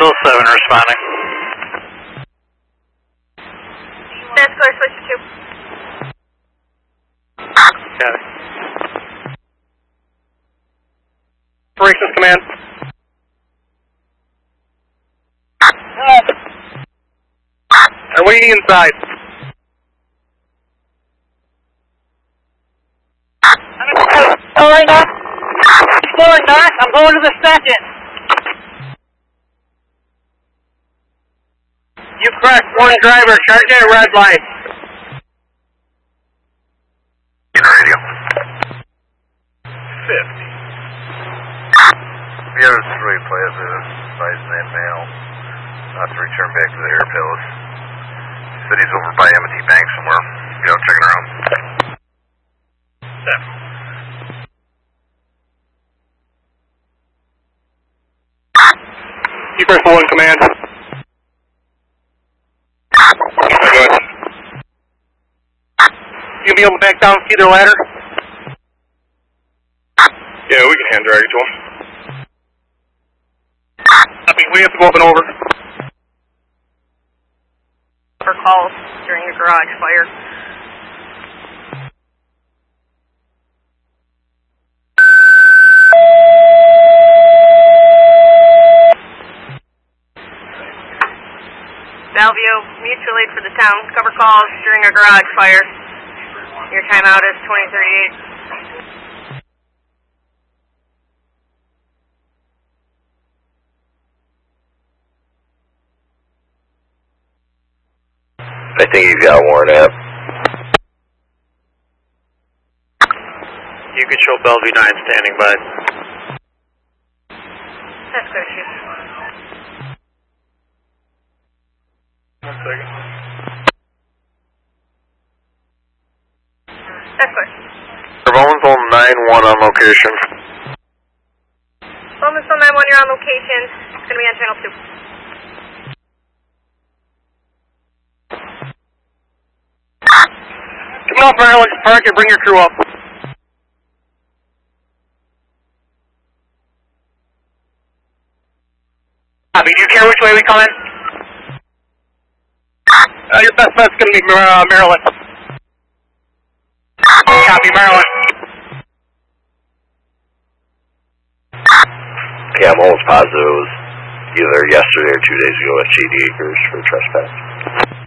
Bill 7 responding. That's clear, switch to 2. Got it. Operations Command. I'm waiting inside. Oh, right now. Exploring north. I'm going to the second. You correct. One driver. Charge at red light. Radio. 50. The other 3 Plaza, advising that male not to return back to the airfield. Said he's over by M&T Bank somewhere. You know, checking around. 7. You first 1 command. Go ahead. You gonna be able to back down either ladder? Yeah, we can hand drag it to him. I mean, we have to go up and over. For calls during a garage fire. Bellevue, mutual aid for the town. Cover calls during a garage fire. Your timeout is 2038. I think he's got a warrant app. You can show Bellevue 9 standing by. That's clear, Chief. 1 second. That's clear. Bowmansville 9-1 on location. Bowmansville 9-1, you're on location. It's going to be on channel 2. Come off Maryland Park and bring your crew up. Copy. Do you care which way we come in? Your best bet's going to be Maryland. Copy, Maryland. Yeah, I'm almost positive it was either yesterday or 2 days ago at Shady Acres for trespass.